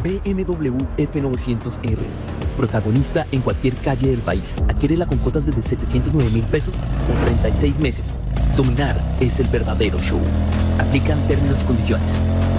BMW F900R. Protagonista en cualquier calle del país. Adquiérela con cuotas desde 709.000 pesos por 36 meses. Dominar es el verdadero show. Aplican términos y condiciones.